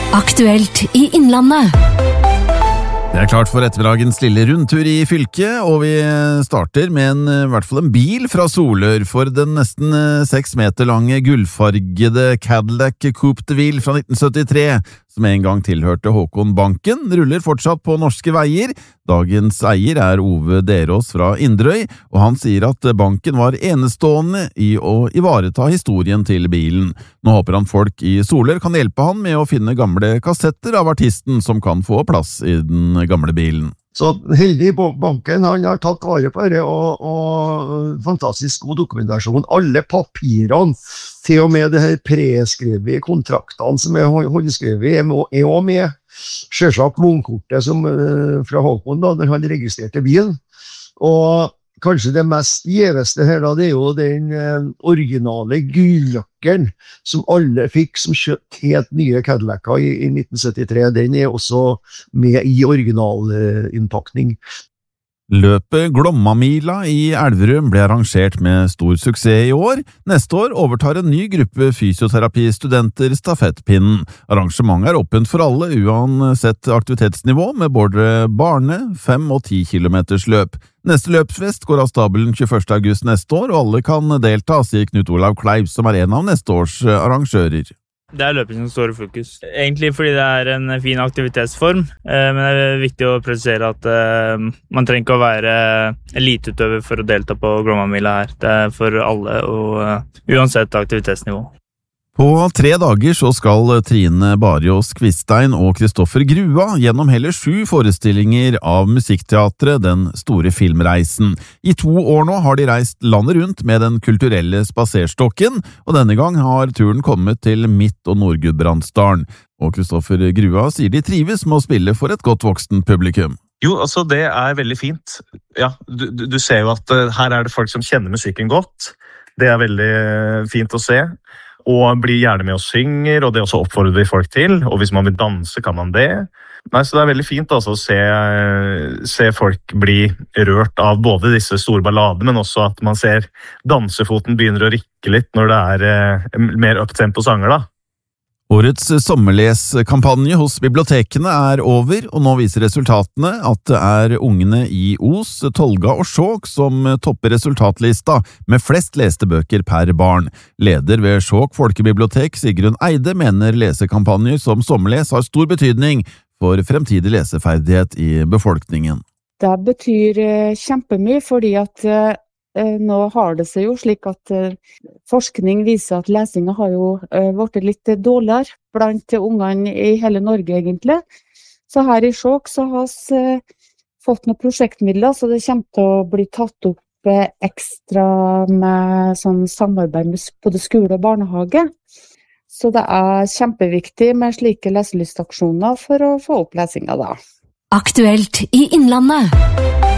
Aktuelt i Innlandet. Det klart for ettermiddagens lille rundtur i fylket, og vi starter med i hvert fall en bil fra Solør, for den nesten 6 meter lange gullfargede Cadillac Coupe de Ville fra 1973, som en gang tilhørte Håkon Banken, ruller fortsatt på norske veier. Dagens eier er Ove Derås fra Inderøy, og han sier at banken var enestående i å ivareta historien til bilen. Nå håper han folk i Solør kan hjelpe han med å finne gamle kassetter av artisten som kan få plass i den gamle bilen. Så heldig banken, han har tatt vare på det, og fantastisk god dokumentasjon. Alle papirene, til og med det her preskrevet kontraktene som er håndskrevet, er også med. Selvsagt månedkortet fra Håkon da, når han registrerte bilen. Og kanskje det mest gjeveste her da, det er jo den originale gulljakken som alle fikk som kjøpt helt nye Cadillac'er i 1973. Den er også med i originalinnpakning. Løpet Glommamila i Elverum ble arrangert med stor suksess i år. Neste år overtar en ny gruppe fysioterapistudenter stafettpinnen. Arrangementet er åpent for alle uansett aktivitetsnivå, med både barne-, 5- og 10 kilometers løp. Neste løpsfest går av stabelen 21. august neste år, og alle kan delta, sier Knut Olav Kleiv, som er en av neste års arrangører. Det er løping som står i fokus. Egentlig fordi det er en fin aktivitetsform, men det er viktig å presisere at man trenger ikke å være eliteutøver for å delta på Glommamila her. Det er for alle, og uansett aktivitetsnivå. På 3 dager så skal Trine Barjås Kviststein og Kristoffer Grua gjennom hele 7 forestillinger av Musikkteatret Den store filmreisen. I 2 år nå har de reist landet rundt med den kulturelle spaserstokken, og denne gang har turen kommet til Midt- og Nord-Gudbrandsdalen. Og Kristoffer Grua sier de trives med å spille for et godt voksen publikum. Jo, altså det er veldig fint. Ja, du ser jo at her er det folk som kjenner musikken godt. Det er veldig fint å se. Og blir gjerne med og synger, og det også oppfordrer de folk til. Og hvis man vil danse, kan man det. Nei, så det er veldig fint altså, å se folk bli rørt av både disse store balladene, men også at man ser dansefoten begynner å rikke litt når det er mer up-tempo sanger da. Årets sommerleskampanje hos bibliotekene er over, og nå viser resultatene at det er ungene i Os, Tolga og Skjåk som topper resultatlista med flest leste bøker per barn. Leder ved Skjåk Folkebibliotek, Sigrun Eide, mener lesekampanjer som sommerles har stor betydning for fremtidig leseferdighet i befolkningen. Det betyr kjempemye, fordi at nå har det seg jo slik at forskning viser at lesingen har jo vært litt dårligere blant ungene i hele Norge egentlig. Så her i Skjåk så har vi fått noen prosjektmidler, så det kommer til å bli tatt opp ekstra med sånn samarbeid med både skole og barnehage. Så det er kjempeviktig med slike leselystaksjoner for å få opp lesingen da. Aktuelt i Innlandet.